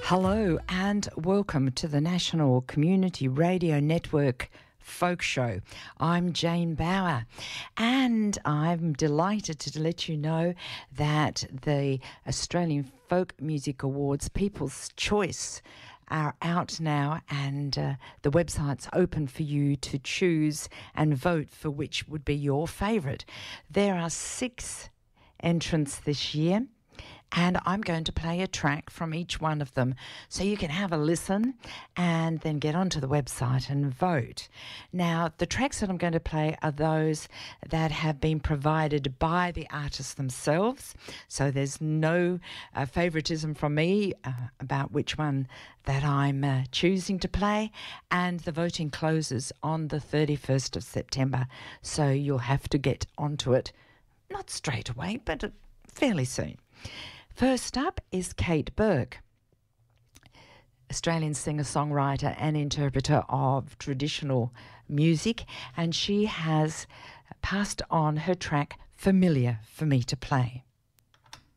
Hello and welcome to the National Community Radio Network Folk Show. I'm Jane Bauer and I'm delighted to let you know that the Australian Folk Music Awards People's Choice are out now, and the website's open for you to choose and vote for which would be your favourite. There are 6 entrants this year, and I'm going to play a track from each one of them so you can have a listen and then get onto the website and vote. Now, the tracks that I'm going to play are those that have been provided by the artists themselves, so there's no favouritism from me about which one that I'm choosing to play, and the voting closes on the 31st of September, so you'll have to get onto it, not straight away, but fairly soon. First up is Kate Burke, Australian singer-songwriter and interpreter of traditional music, and she has passed on her track Familiar for me to play.